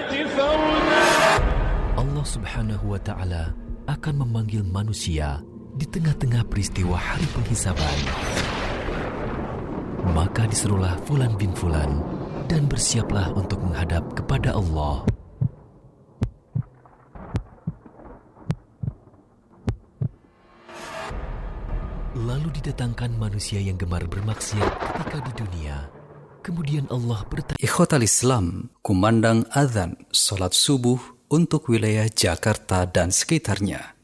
Allah Subhanahu wa Ta'ala akan memanggil manusia di tengah-tengah peristiwa hari penghisaban. Maka diserulah Fulan bin Fulan dan bersiaplah untuk menghadap kepada Allah. Lalu didatangkan manusia yang gemar bermaksiat ketika di dunia. Kemudian Allah bertanya, Ikhwatal Islam, kumandang azan salat subuh untuk wilayah Jakarta dan sekitarnya.